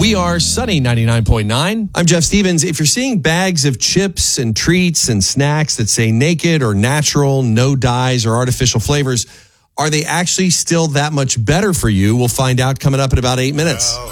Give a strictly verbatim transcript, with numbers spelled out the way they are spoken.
We are Sunny ninety-nine point nine. I'm Jeff Stevens. If you're seeing bags of chips and treats and snacks that say naked or natural, no dyes or artificial flavors, are they actually still that much better for you? We'll find out coming up in about eight minutes. Oh.